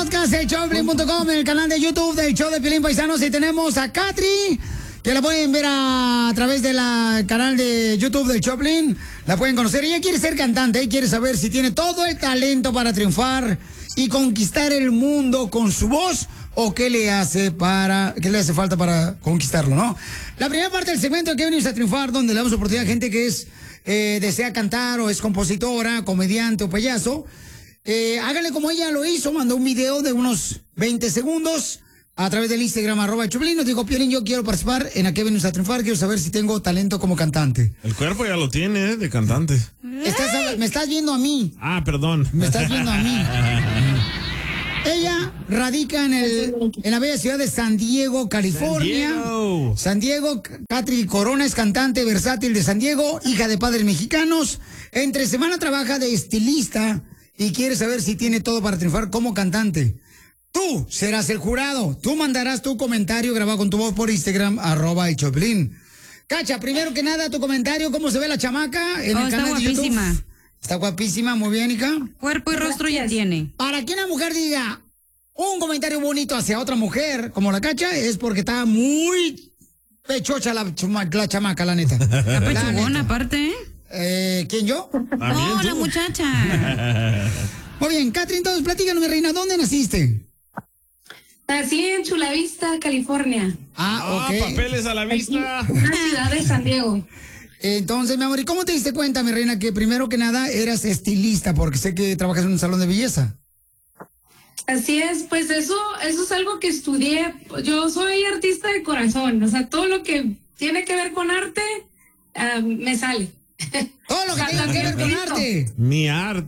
podcast de showdepiolín.com, en el canal de YouTube del Show de Piolín, paisanos. Y tenemos a Katri, que la pueden ver a través del canal de YouTube del Show de Piolín. La pueden conocer. Ella quiere ser cantante y quiere saber si tiene todo el talento para triunfar y conquistar el mundo con su voz, o qué le hace falta para conquistarlo, ¿no? La primera parte del segmento de que venimos a triunfar, donde le damos oportunidad a gente que desea cantar o es compositora, comediante o payaso. Háganle como ella lo hizo, mandó un video de unos 20 segundos a través del Instagram, @Choplin. Nos dijo: Piolín, yo quiero participar en A qué venimos a triunfar, quiero saber si tengo talento como cantante. El cuerpo ya lo tiene, de cantante. Me estás viendo a mí. Ah, perdón. Me estás viendo a mí. Ella radica en la bella ciudad de San Diego, California. San Diego. Katri Corona es cantante versátil de San Diego, hija de padres mexicanos. Entre semana trabaja de estilista y quiere saber si tiene todo para triunfar como cantante. Tú serás el jurado. Tú mandarás tu comentario grabado con tu voz por Instagram, @elchoplin. Cacha, primero que nada, tu comentario, ¿cómo se ve la chamaca en el canal de YouTube? Está guapísima. Está guapísima, muy bien, hija. Cuerpo y rostro ya tiene. Para que una mujer diga un comentario bonito hacia otra mujer, como la Cacha, es porque está muy pechocha la chamaca, la neta. La pechugona, aparte, ¿Quién, yo? No, la muchacha. Muy bien, Katri, entonces platícanos, mi reina, ¿dónde naciste? Nací en Chula Vista, California. Ok. Papeles a la vista. Una ciudad de San Diego. Entonces, mi amor, ¿y cómo te diste cuenta, mi reina, que primero que nada eras estilista? Porque sé que trabajas en un salón de belleza. Así es, pues eso es algo que estudié. Yo soy artista de corazón, o sea, todo lo que tiene que ver con arte, me sale. Todo lo que tenga que ver con arte. Mi arte.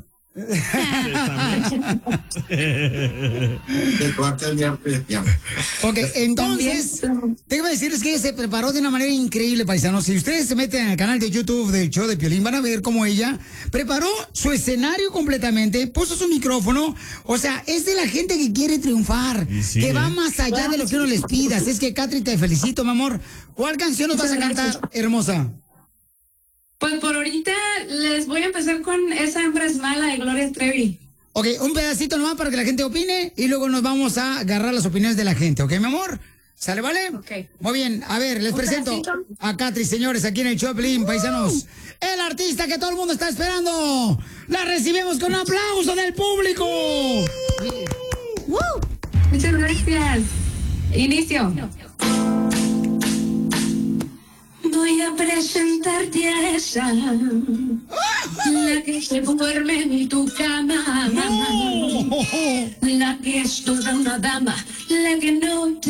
Ok, entonces, tengo que decirles que ella se preparó de una manera increíble, paisanos. Si ustedes se meten en el canal de YouTube del Show de Piolín, van a ver cómo ella preparó su escenario completamente, puso su micrófono. O sea, es de la gente que quiere triunfar, sí, que va más allá de lo que uno les pida. Así es que, Katri, te felicito, mi amor. ¿Cuál canción nos vas a cantar, hermosa? Pues por ahorita les voy a empezar con Esa hembra es mala, de Gloria Trevi. Ok, un pedacito nomás para que la gente opine y luego nos vamos a agarrar las opiniones de la gente, ¿ok, mi amor? ¿Sale, vale? Ok. Muy bien, a ver, les presento a Katri, señores, aquí en el Show de Piolín, paisanos. El artista que todo el mundo está esperando. La recibimos con un aplauso del público. Muchas gracias. Inicio. Voy a presentarte a esa, la que se duerme en tu cama, la que es toda una dama, la que no te